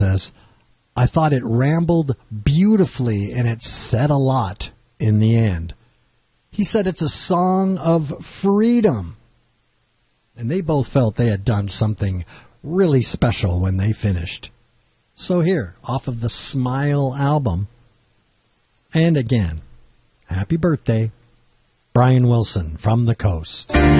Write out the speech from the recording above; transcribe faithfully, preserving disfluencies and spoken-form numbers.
says, I thought it rambled beautifully and it said a lot in the end. He said it's a song of freedom. And they both felt they had done something really special when they finished. So here, off of the Smile album, and again, happy birthday, Brian Wilson from the Coast.